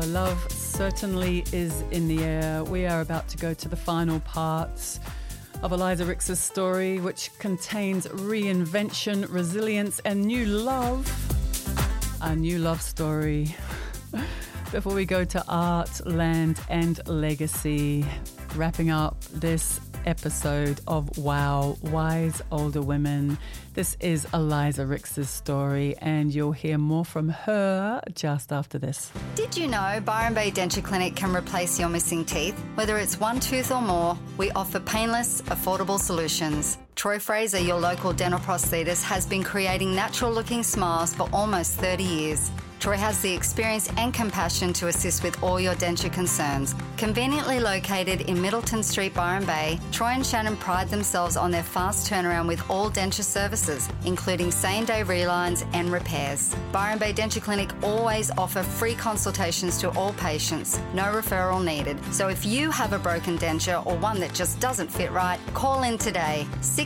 Love certainly is in the air. We are about to go to the final parts of Eliza Rix's story, which contains reinvention, resilience, and new love. A new love story. Before we go to art, land, and legacy, wrapping up this episode of Wow, Wise Older Women. This is Eliza Rix's story, and you'll hear more from her just after this. Did you know Byron Bay Denture Clinic can replace your missing teeth? Whether it's one tooth or more, we offer painless, affordable solutions. Troy Fraser, your local dental prosthetist, has been creating natural-looking smiles for almost 30 years. Troy has the experience and compassion to assist with all your denture concerns. Conveniently located in Middleton Street, Byron Bay, Troy and Shannon pride themselves on their fast turnaround with all denture services, including same-day relines and repairs. Byron Bay Denture Clinic always offer free consultations to all patients, no referral needed. So if you have a broken denture or one that just doesn't fit right, call in today,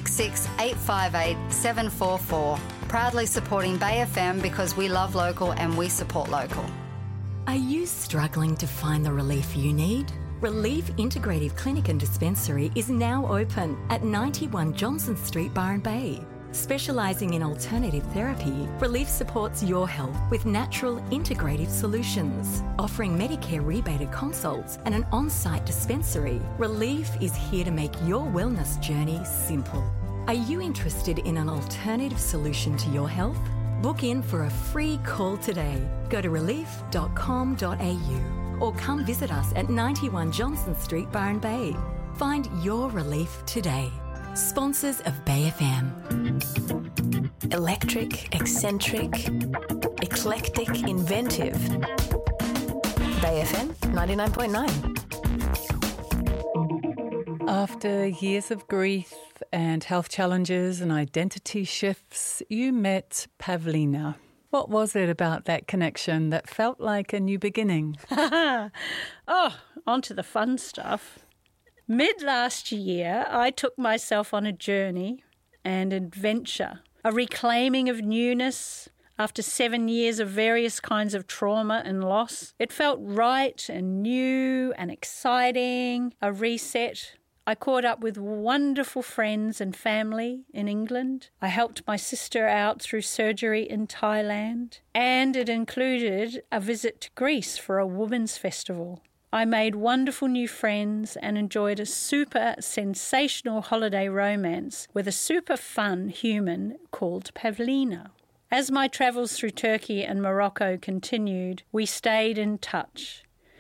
66858 744. Proudly supporting Bay FM because we love local and we support local. Are you struggling to find the relief you need? Relief Integrative Clinic and Dispensary is now open at 91 Johnson Street, Byron Bay. Specialising in alternative therapy, Relief supports your health with natural integrative solutions. Offering Medicare rebated consults and an on-site dispensary, Relief is here to make your wellness journey simple. Are you interested in an alternative solution to your health? Book in for a free call today. Go to relief.com.au or come visit us at 91 Johnson Street, Byron Bay. Find your relief today. Sponsors of Bay FM. Electric, eccentric, eclectic, inventive. Bay FM 99.9. After years of grief and health challenges and identity shifts, you met Pavlina. What was it about that connection that felt like a new beginning? Oh, on to the fun stuff. Mid last year, I took myself on a journey and adventure, a reclaiming of newness. After 7 years of various kinds of trauma and loss, it felt right and new and exciting, a reset. I caught up with wonderful friends and family in England. I helped my sister out through surgery in Thailand. And it included a visit to Greece for a women's festival. I made wonderful new friends and enjoyed a super sensational holiday romance with a super fun human called Pavlina. As my travels through Turkey and Morocco continued, we stayed in touch.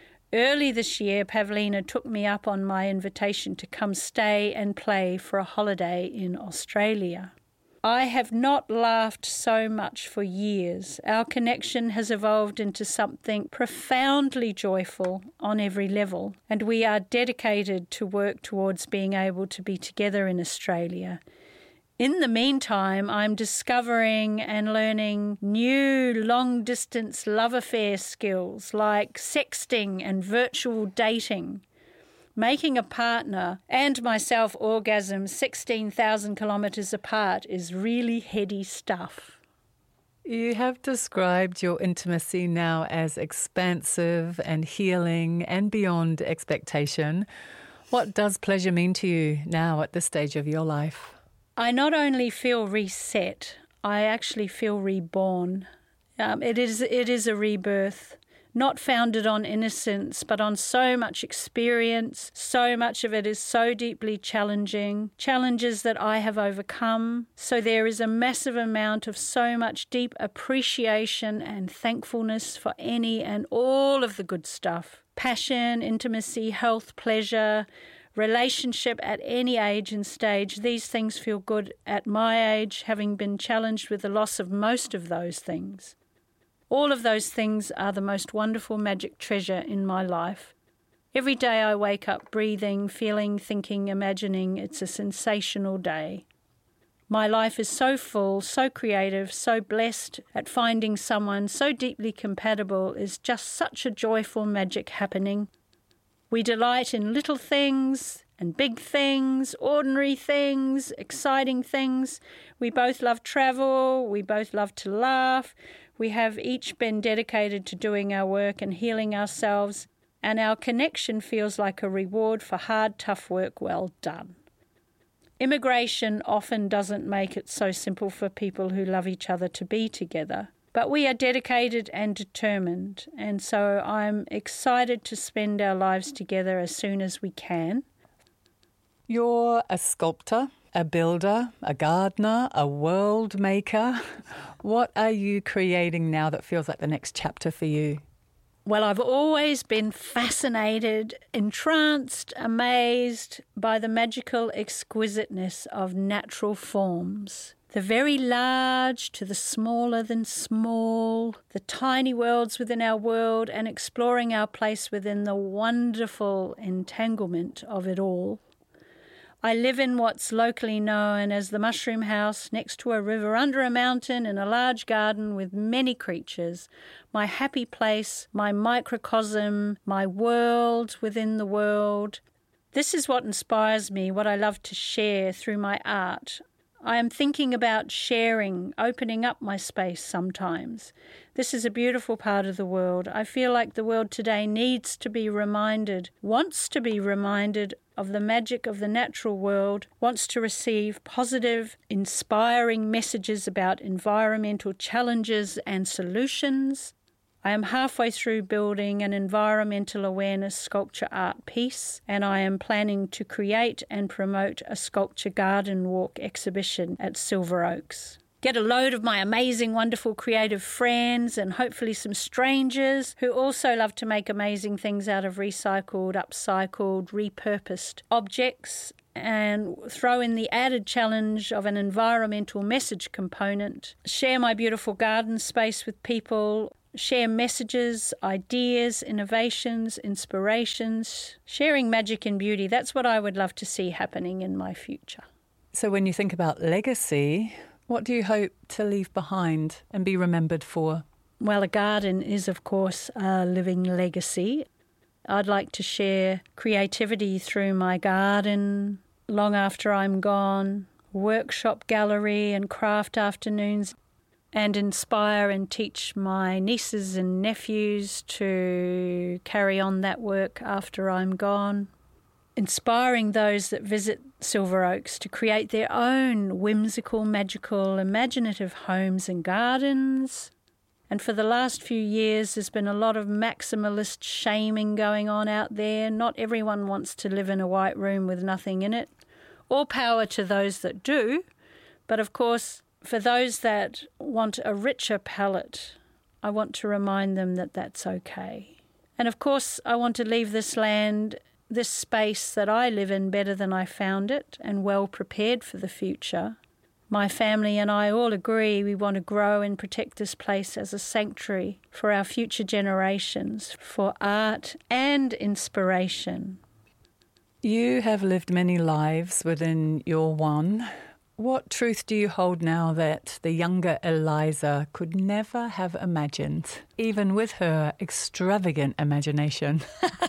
Early this year, Pavlina took me up on my invitation to come stay and play for a holiday in Australia. I have not laughed so much for years. Our connection has evolved into something profoundly joyful on every level, and we are dedicated to work towards being able to be together in Australia. In the meantime, I'm discovering and learning new long-distance love affair skills like sexting and virtual dating. Making a partner and myself orgasm 16,000 kilometres apart is really heady stuff. You have described your intimacy now as expansive and healing and beyond expectation. What does pleasure mean to you now at this stage of your life? I not only feel reset, I actually feel reborn. It is a rebirth, not founded on innocence, but on so much experience. So much of it is so deeply challenging, challenges that I have overcome. So there is a massive amount of so much deep appreciation and thankfulness for any and all of the good stuff. Passion, intimacy, health, pleasure, relationship at any age and stage. These things feel good at my age, having been challenged with the loss of most of those things. All of those things are the most wonderful magic treasure in my life. Every day I wake up breathing, feeling, thinking, imagining. It's a sensational day. My life is so full, so creative, so blessed at finding someone so deeply compatible is just such a joyful magic happening. We delight in little things and big things, ordinary things, exciting things. We both love travel. We both love to laugh. We have each been dedicated to doing our work and healing ourselves, and our connection feels like a reward for hard, tough work well done. Immigration often doesn't make it so simple for people who love each other to be together, but we are dedicated and determined, and so I'm excited to spend our lives together as soon as we can. You're a sculptor, a builder, a gardener, a world maker. What are you creating now that feels like the next chapter for you? Well, I've always been fascinated, entranced, amazed by the magical exquisiteness of natural forms. The very large to the smaller than small, the tiny worlds within our world, and exploring our place within the wonderful entanglement of it all. I live in what's locally known as the Mushroom House, next to a river, under a mountain, in a large garden with many creatures. My happy place, my microcosm, my world within the world. This is what inspires me, what I love to share through my art. I am thinking about sharing, opening up my space sometimes. This is a beautiful part of the world. I feel like the world today needs to be reminded, wants to be reminded of the magic of the natural world, wants to receive positive, inspiring messages about environmental challenges and solutions. I am halfway through building an environmental awareness sculpture art piece, and I am planning to create and promote a sculpture garden walk exhibition at Silver Oaks. Get a load of my amazing, wonderful, creative friends and hopefully some strangers who also love to make amazing things out of recycled, upcycled, repurposed objects, and throw in the added challenge of an environmental message component. Share my beautiful garden space with people. Share messages, ideas, innovations, inspirations, sharing magic and beauty. That's what I would love to see happening in my future. So when you think about legacy, what do you hope to leave behind and be remembered for? Well, a garden is, of course, a living legacy. I'd like to share creativity through my garden long after I'm gone, workshop gallery and craft afternoons, and inspire and teach my nieces and nephews to carry on that work after I'm gone. Inspiring those that visit Silver Oaks to create their own whimsical, magical, imaginative homes and gardens. And for the last few years, there's been a lot of maximalist shaming going on out there. Not everyone wants to live in a white room with nothing in it. All power to those that do. But of course, for those that want a richer palette, I want to remind them that that's okay. And of course, I want to leave this land, this space that I live in, better than I found it and well prepared for the future. My family and I all agree we want to grow and protect this place as a sanctuary for our future generations, for art and inspiration. You have lived many lives within your one. What truth do you hold now that the younger Eliza could never have imagined, even with her extravagant imagination?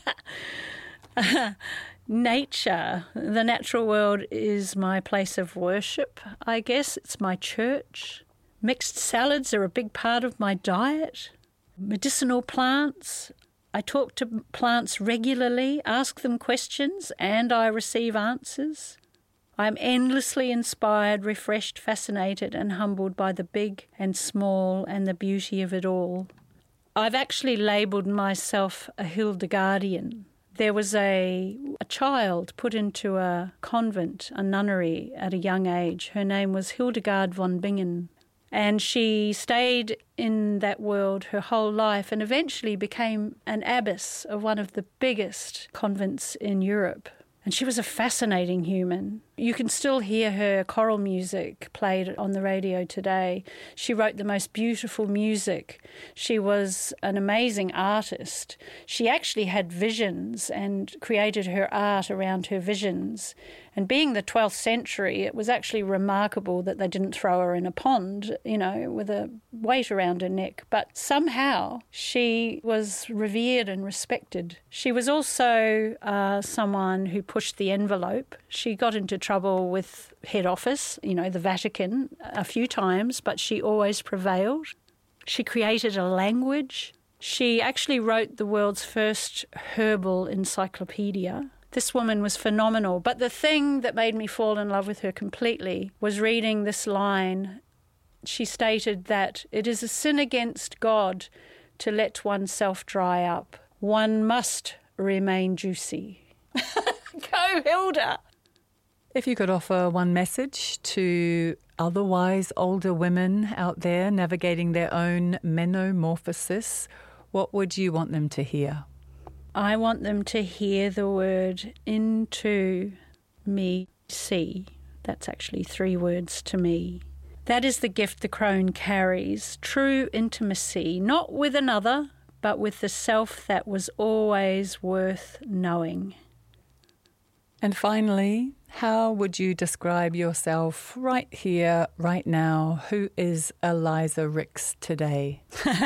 Nature, the natural world, is my place of worship, I guess. It's my church. Mixed salads are a big part of my diet. Medicinal plants. I talk to plants regularly, ask them questions, and I receive answers. I'm endlessly inspired, refreshed, fascinated, and humbled by the big and small and the beauty of it all. I've actually labelled myself a Hildegardian. There was a child put into a convent, a nunnery, at a young age. Her name was Hildegard von Bingen. And she stayed in that world her whole life and eventually became an abbess of one of the biggest convents in Europe. And she was a fascinating human. You can still hear her choral music played on the radio today. She wrote the most beautiful music. She was an amazing artist. She actually had visions and created her art around her visions. And being the 12th century, it was actually remarkable that they didn't throw her in a pond, with a weight around her neck. But somehow she was revered and respected. She was also someone who pushed the envelope. She got into trouble with head office, the Vatican, a few times, but she always prevailed. She created a language. She actually wrote the world's first herbal encyclopedia. This woman was phenomenal. But the thing that made me fall in love with her completely was reading this line. She stated that it is a sin against God to let oneself dry up. One must remain juicy. Go, Hilda! If you could offer one message to otherwise older women out there navigating their own metamorphosis, what would you want them to hear? I want them to hear the word into me see. That's actually 3 words to me. That is the gift the crone carries, true intimacy, not with another, but with the self that was always worth knowing. And finally, how would you describe yourself right here, right now? Who is Eliza Rix today?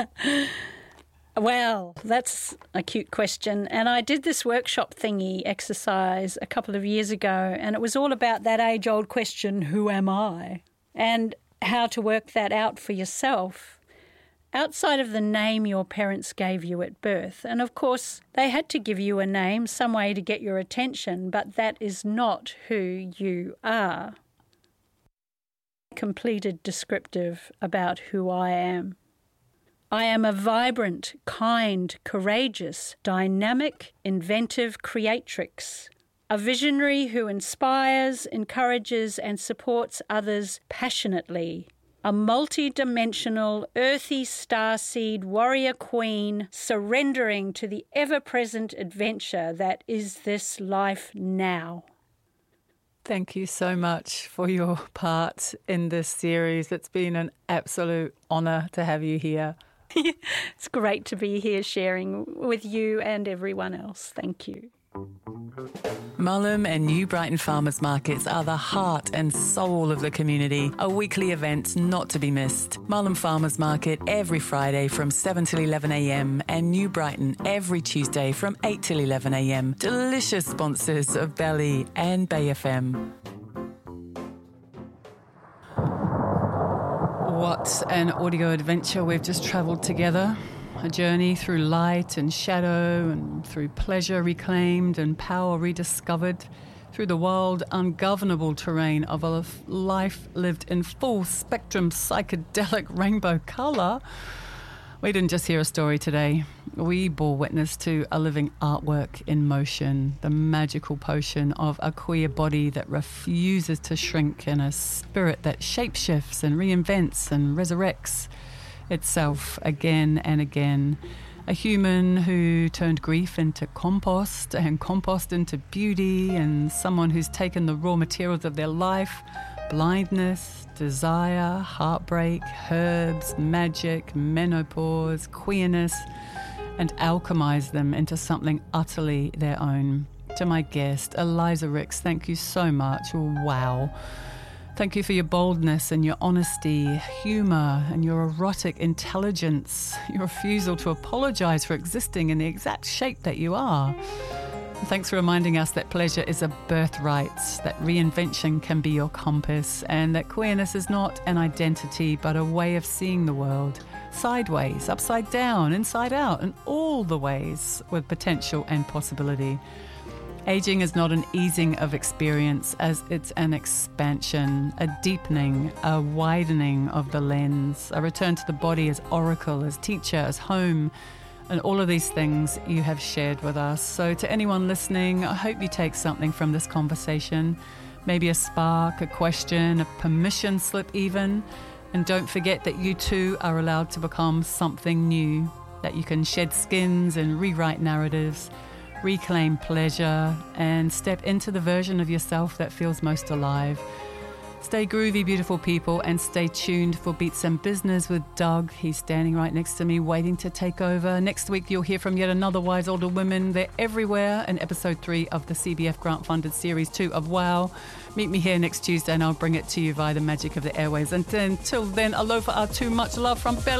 Well, that's a cute question. And I did this workshop thingy exercise a couple of years ago, and it was all about that age-old question, who am I? And how to work that out for yourself outside of the name your parents gave you at birth. And of course, they had to give you a name, some way to get your attention, but that is not who you are. Completed descriptive about who I am. I am a vibrant, kind, courageous, dynamic, inventive creatrix. A visionary who inspires, encourages and supports others passionately. A multi-dimensional, earthy starseed warrior queen surrendering to the ever-present adventure that is this life now. Thank you so much for your part in this series. It's been an absolute honour to have you here. It's great to be here sharing with you and everyone else. Thank you. Mullum and New Brighton Farmers Markets are the heart and soul of the community, a weekly event not to be missed. Mullum Farmers Market every Friday from 7 till 11 a.m. and New Brighton every Tuesday from 8 till 11 a.m. Delicious sponsors of Belly and Bay FM. What an audio adventure we've just travelled together. A journey through light and shadow and through pleasure reclaimed and power rediscovered, through the wild, ungovernable terrain of a life lived in full spectrum psychedelic rainbow colour. We didn't just hear a story today. We bore witness to a living artwork in motion, the magical potion of a queer body that refuses to shrink and a spirit that shapeshifts and reinvents and resurrects itself again and again. A human who turned grief into compost and compost into beauty, and someone who's taken the raw materials of their life, blindness, desire, heartbreak, herbs, magic, menopause, queerness, and alchemized them into something utterly their own. To my guest, Eliza Rix, thank you so much. Wow. Thank you for your boldness and your honesty, humour and your erotic intelligence, your refusal to apologise for existing in the exact shape that you are. And thanks for reminding us that pleasure is a birthright, that reinvention can be your compass, and that queerness is not an identity but a way of seeing the world, sideways, upside down, inside out, and all the ways with potential and possibility. Aging is not an easing of experience, as it's an expansion, a deepening, a widening of the lens, a return to the body as oracle, as teacher, as home, and all of these things you have shared with us. So to anyone listening, I hope you take something from this conversation, maybe a spark, a question, a permission slip even, and don't forget that you too are allowed to become something new, that you can shed skins and rewrite narratives, reclaim pleasure, and step into the version of yourself that feels most alive. Stay groovy, beautiful people, and stay tuned for Beats and Business with Doug. He's standing right next to me, waiting to take over. Next week, you'll hear from yet another wise older woman. They're everywhere in episode 3 of the CBF grant-funded series 2 of WOW. Meet me here next Tuesday, and I'll bring it to you via the magic of the airwaves. And until then, alofa, too much love from Belly.